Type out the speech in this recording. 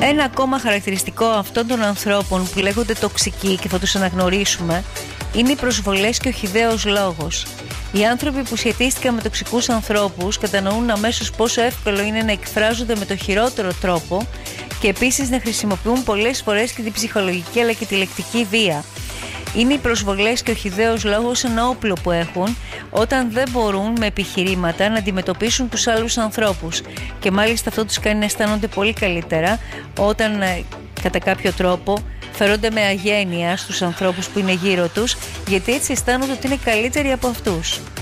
Ένα ακόμα χαρακτηριστικό αυτών των ανθρώπων που λέγονται τοξικοί και θα τους αναγνωρίσουμε είναι οι προσβολές και ο χυδαίος λόγος. Οι άνθρωποι που σχετίστηκαν με τοξικούς ανθρώπους κατανοούν αμέσως πόσο εύκολο είναι να εκφράζονται με το χειρότερο τρόπο και επίσης να χρησιμοποιούν πολλές φορές και την ψυχολογική αλλά και τη λεκτική βία. Είναι οι προσβολές και ο χυδαίος λόγος ένα όπλο που έχουν όταν δεν μπορούν με επιχειρήματα να αντιμετωπίσουν τους άλλους ανθρώπους, και μάλιστα αυτό τους κάνει να αισθάνονται πολύ καλύτερα όταν κατά κάποιο τρόπο φερόνται με αγένεια στους ανθρώπους που είναι γύρω τους, γιατί έτσι αισθάνονται ότι είναι καλύτεροι από αυτούς.